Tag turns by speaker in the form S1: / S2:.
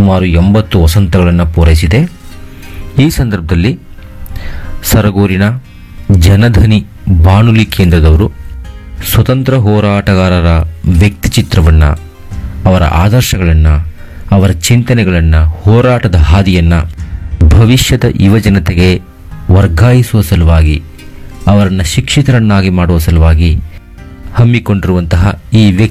S1: ಸುಮಾರು 80 ವಸಂತಗಳನ್ನು ಪೂರೈಸಿದೆ. ಈ ಸಂದರ್ಭದಲ್ಲಿ ಸರಗೂರಿನ ಜನಧನಿ ಬಾನುಲಿ ಕೇಂದ್ರದವರು ಸ್ವತಂತ್ರ ಹೋರಾಟಗಾರರ ವ್ಯಕ್ತಿ ಚಿತ್ರವನ್ನು, ಅವರ ಆದರ್ಶಗಳನ್ನು, ಅವರ ಚಿಂತನೆಗಳನ್ನು, ಹೋರಾಟದ ಹಾದಿಯನ್ನು ಭವಿಷ್ಯದ ಯುವಜನತೆಗೆ ವರ್ಗಾಯಿಸುವ ಸಲುವಾಗಿ, ಅವರನ್ನು ಶಿಕ್ಷಿತರನ್ನಾಗಿ ಮಾಡುವ ಸಲುವಾಗಿ ಹಮ್ಮಿಕೊಂಡಿರುವಂತಹ ಈ